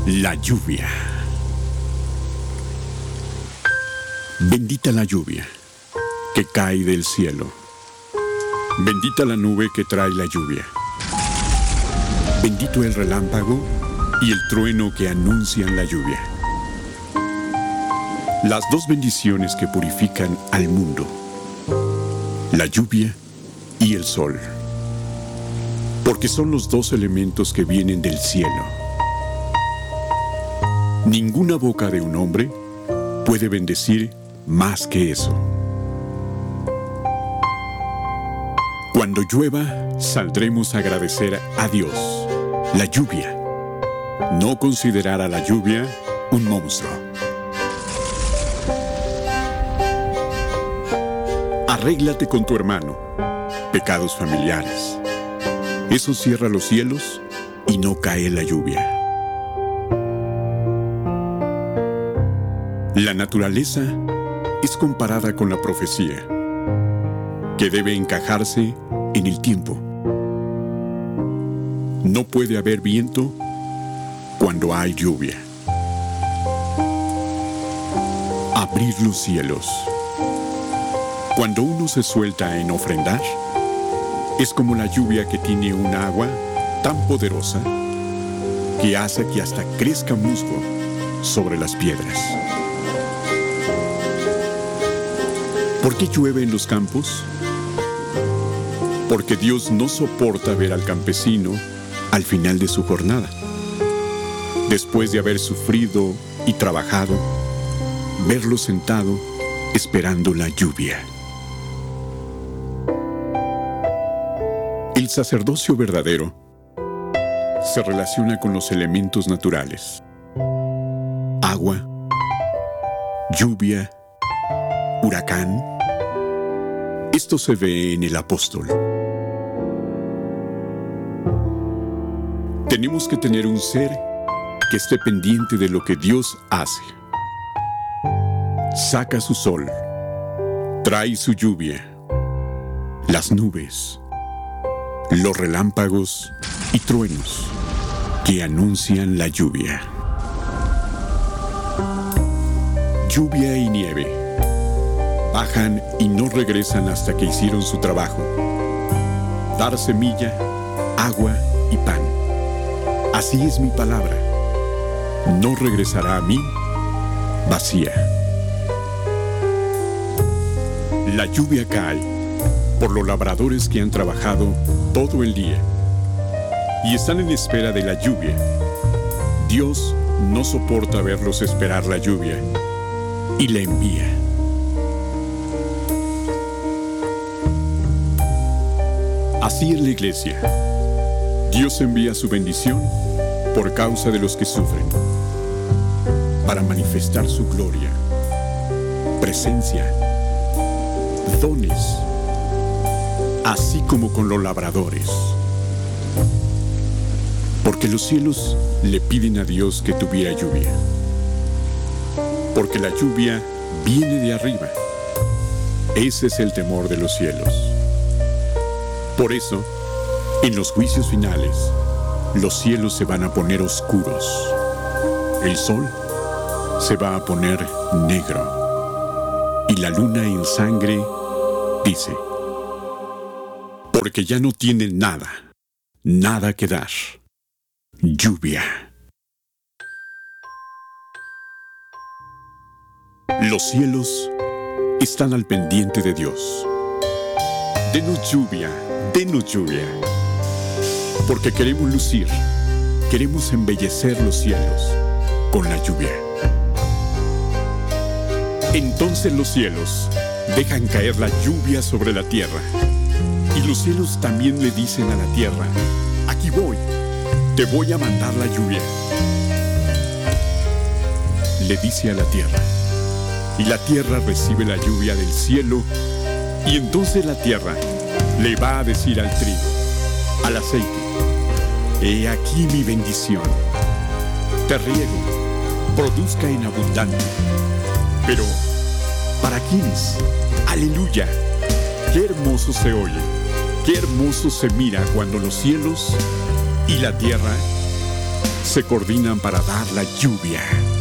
La lluvia. Bendita la lluvia que cae del cielo. Bendita la nube que trae la lluvia. Bendito el relámpago y el trueno que anuncian la lluvia. Las dos bendiciones que purifican al mundo. La lluvia y el sol. Porque son los dos elementos que vienen del cielo. Ninguna boca de un hombre puede bendecir más que eso. Cuando llueva, saldremos a agradecer a Dios, la lluvia. No considerar a la lluvia un monstruo. Arréglate con tu hermano. Pecados familiares. Eso cierra los cielos y no cae la lluvia. La naturaleza es comparada con la profecía, que debe encajarse en el tiempo. No puede haber viento cuando hay lluvia. Abrir los cielos. Cuando uno se suelta en ofrendar, es como la lluvia que tiene un agua tan poderosa que hace que hasta crezca musgo sobre las piedras. ¿Por qué llueve en los campos? Porque Dios no soporta ver al campesino al final de su jornada. Después de haber sufrido y trabajado, verlo sentado esperando la lluvia. El sacerdocio verdadero se relaciona con los elementos naturales. Agua, lluvia, huracán. Esto se ve en el apóstol. Tenemos que tener un ser que esté pendiente de lo que Dios hace. Saca su sol, trae su lluvia, las nubes, los relámpagos y truenos que anuncian la lluvia. Lluvia y nieve bajan y no regresan hasta que hicieron su trabajo. Dar semilla, agua y pan. Así es mi palabra. No regresará a mí vacía. La lluvia cae por los labradores que han trabajado todo el día y están en espera de la lluvia. Dios no soporta verlos esperar la lluvia y la envía. Así es la iglesia. Dios envía su bendición por causa de los que sufren, para manifestar su gloria, presencia, dones, así como con los labradores. Porque los cielos le piden a Dios que tuviera lluvia. Porque la lluvia viene de arriba. Ese es el temor de los cielos. Por eso, en los juicios finales, los cielos se van a poner oscuros. El sol se va a poner negro. Y la luna en sangre dice: porque ya no tienen nada que dar. Lluvia. Los cielos están al pendiente de Dios. Denos lluvia, porque queremos lucir, queremos embellecer los cielos con la lluvia. Entonces los cielos dejan caer la lluvia sobre la tierra, y los cielos también le dicen a la tierra: aquí voy, te voy a mandar la lluvia. Le dice a la tierra, y la tierra recibe la lluvia del cielo, y entonces la tierra le va a decir al trigo, al aceite: he aquí mi bendición. Te riego, produzca en abundante. Pero, ¿para quiénes? ¡Aleluya! ¡Qué hermoso se oye! ¡Qué hermoso se mira cuando los cielos y la tierra se coordinan para dar la lluvia.